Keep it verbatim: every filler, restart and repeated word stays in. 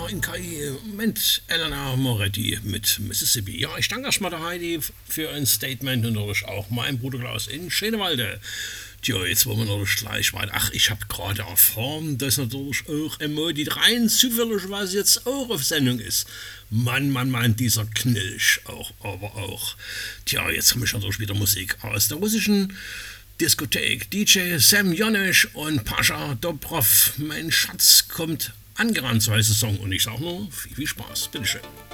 Pascha in K I mit Elena Moretti mit Mississippi. Ja, ich danke erstmal der Heidi für ein Statement und natürlich auch mein Bruder Klaus in Schönewalde. Tja, jetzt wollen wir natürlich gleich weiter. Ach, ich habe gerade erfahren, dass natürlich auch immer die rein zufälligerweise jetzt auch auf Sendung ist. Mann, Mann, Mann, dieser Knilch auch, aber auch. Tja, jetzt komme ich natürlich wieder Musik aus der russischen Diskothek. D J Sam Jonisch und Pascha Dobrov. Mein Schatz kommt angerannt, so heißt der Song. Und ich sage nur, viel, viel Spaß. Bitteschön.